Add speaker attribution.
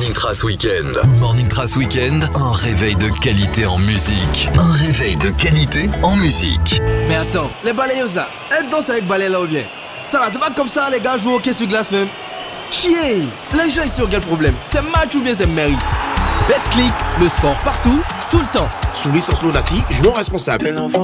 Speaker 1: Morning Trace Weekend. Morning Trace Weekend, un réveil de qualité en musique. Un réveil de qualité en musique.
Speaker 2: Mais attends, les balayeuses là, elles dansent avec balai là ou bien? Ça va, c'est pas comme ça les gars jouent au hockey sur glace même. Chier, les gens ici ont quel problème? C'est match ou bien c'est mairie? BetClick, le sport partout, tout le temps.
Speaker 3: Sous licence Lodassi, joueurs responsables.